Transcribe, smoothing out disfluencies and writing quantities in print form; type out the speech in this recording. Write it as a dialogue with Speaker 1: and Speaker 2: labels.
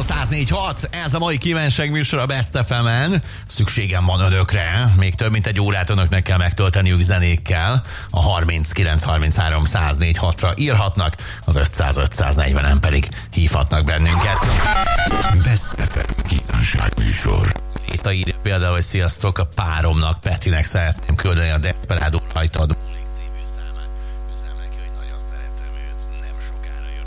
Speaker 1: 104.6, ez a mai kívánság műsor a Best FM-en. Szükségem van önökre, még több mint egy órát önöknek kell megtölteniük zenékkel. A 3933 104.6-ra írhatnak, az 500-540-en pedig hívhatnak bennünket.
Speaker 2: Best FM kívánság műsor.
Speaker 1: Itt írja például, hogy sziasztok, a páromnak, Petinek szeretném küldeni a Desperado rajtad